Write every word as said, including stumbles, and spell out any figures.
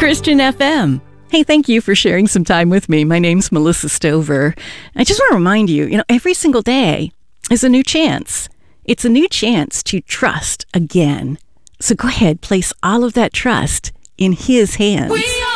Christian F M. Hey, thank you for sharing some time with me. My name's Melissa Stover. I just want to remind you, you know, every single day is a new chance. It's a new chance to trust again. So go ahead, place all of that trust in His hands. We